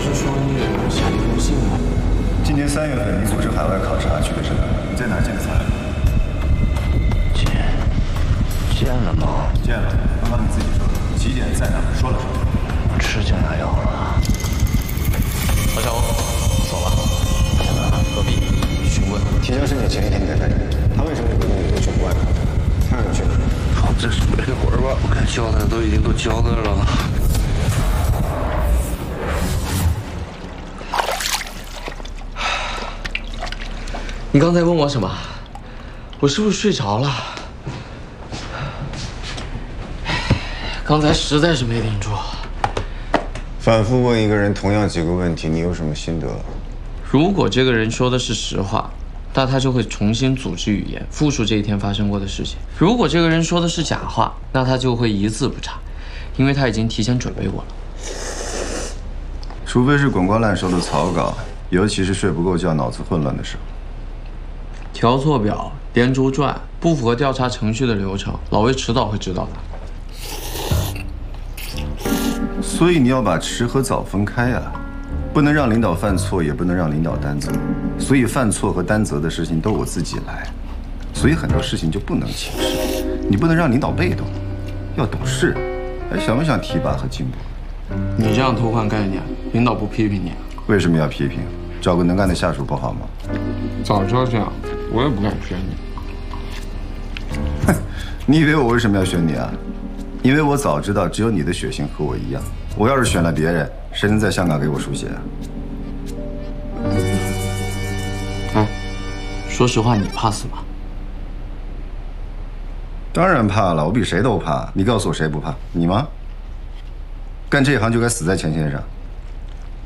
是说你给他写了一封信吗？ 今年3月份你组织海外考察去的是哪？你在哪儿见的他？ 见了吗？ 见了，刚刚你自己说的，几点在哪儿说了什么？ 我吃进来药了。 何小欧，走了。何必？询问。 提交申请前一天才开始，他为什么不跟你去国外考察？他让你去哪？ 好，这是没会儿吧？我该交代的都已经交代了。 你刚才问我什么？我是不是睡着了？刚才实在是没顶住。 反复问一个人同样几个问题，你有什么心得？ 如果这个人说的是实话，那他就会重新组织语言，复述这一天发生过的事情；如果这个人说的是假话，那他就会一字不差，因为他已经提前准备过了。 除非是滚瓜烂熟的草稿，尤其是睡不够觉、脑子混乱的时候。 调错表、连轴转，不符合调查程序的流程，老魏迟早会知道的。 所以你要把迟和早分开啊，不能让领导犯错，也不能让领导担责。所以犯错和担责的事情都我自己来，所以很多事情就不能轻视。你不能让领导被动，要懂事。还想不想提拔和进步？ 你这样偷换概念，领导不批评你？ 为什么要批评？找个能干的下属不好吗？ 早知道这样，我也不敢选你。 哼，你以为我为什么要选你啊？因为我早知道只有你的血型和我一样。我要是选了别人，谁能在香港给我输血啊？ 哎，说实话，你怕死吗？ 当然怕了，我比谁都怕。你告诉我谁不怕？你吗？干这一行就该死在前线上。